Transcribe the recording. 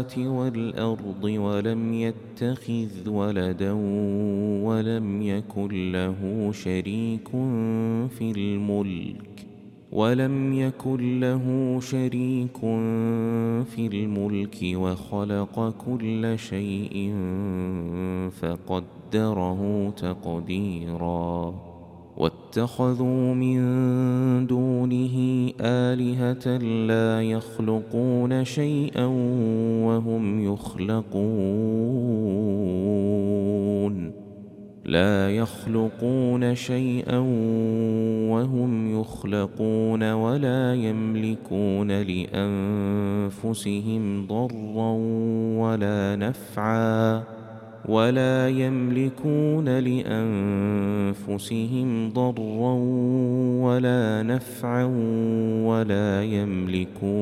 والأرض ولم يتخذ ولدا ولم يكن له شريك في الملك وخلق كل شيء فقدره تقديرا واتخذوا من دونه آلهة لا يخلقون شيئا وهم يخلقون ولا يملكون لأنفسهم ضرا ولا نفعا ولا يملكون